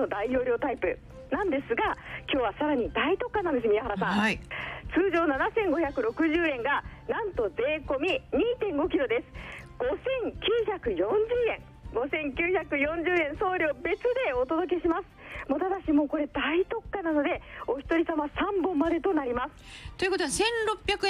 の大容量タイプなんですが、今日はさらに大特価なんです。宮原さん、 はい、 通常7560円がなんと税込み 2.5 キロです。5940円、5940円、送料別でお届けします。もうただしもうこれ大特価なのでお一人様3本までとなります。 ということは1600円